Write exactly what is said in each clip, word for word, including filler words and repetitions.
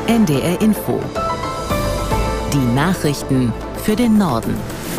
N D R Info. Die Nachrichten für den Norden.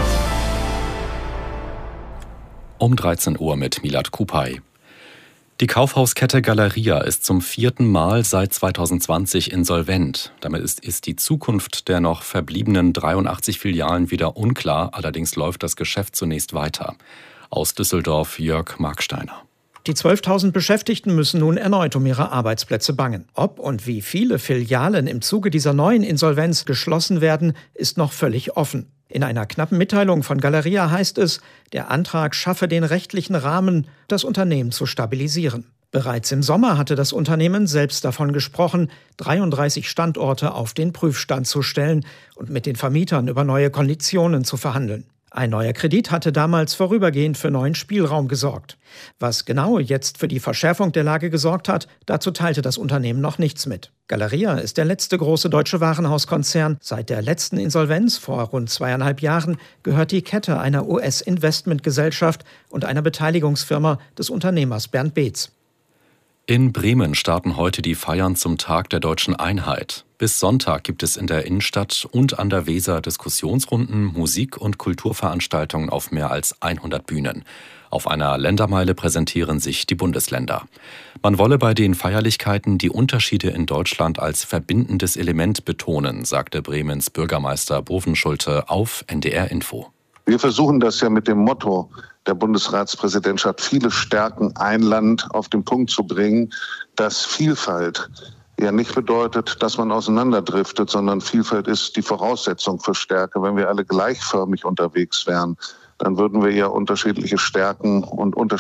Um dreizehn Uhr mit Milad Kupay. Die Kaufhauskette Galeria ist zum vierten Mal seit zweitausendzwanzig insolvent. Damit ist, ist die Zukunft der noch verbliebenen dreiundachtzig Filialen wieder unklar. Allerdings läuft das Geschäft zunächst weiter. Aus Düsseldorf Jörg Marksteiner. Die zwölftausend Beschäftigten müssen nun erneut um ihre Arbeitsplätze bangen. Ob und wie viele Filialen im Zuge dieser neuen Insolvenz geschlossen werden, ist noch völlig offen. In einer knappen Mitteilung von Galeria heißt es, der Antrag schaffe den rechtlichen Rahmen, das Unternehmen zu stabilisieren. Bereits im Sommer hatte das Unternehmen selbst davon gesprochen, dreiunddreißig Standorte auf den Prüfstand zu stellen und mit den Vermietern über neue Konditionen zu verhandeln. Ein neuer Kredit hatte damals vorübergehend für neuen Spielraum gesorgt. Was genau jetzt für die Verschärfung der Lage gesorgt hat, dazu teilte das Unternehmen noch nichts mit. Galeria ist der letzte große deutsche Warenhauskonzern. Seit der letzten Insolvenz vor rund zweieinhalb Jahren gehört die Kette einer U S-Investmentgesellschaft und einer Beteiligungsfirma des Unternehmers Bernd Beetz. In Bremen starten heute die Feiern zum Tag der Deutschen Einheit. Bis Sonntag gibt es in der Innenstadt und an der Weser Diskussionsrunden, Musik- und Kulturveranstaltungen auf mehr als hundert Bühnen. Auf einer Ländermeile präsentieren sich die Bundesländer. Man wolle bei den Feierlichkeiten die Unterschiede in Deutschland als verbindendes Element betonen, sagte Bremens Bürgermeister Bovenschulte auf N D R Info. Wir versuchen das ja mit dem Motto der Bundesratspräsidentschaft, viele Stärken, ein Land, auf den Punkt zu bringen, dass Vielfalt ja nicht bedeutet, dass man auseinanderdriftet, sondern Vielfalt ist die Voraussetzung für Stärke. Wenn wir alle gleichförmig unterwegs wären, dann würden wir ja unterschiedliche Stärken und unterschiedliche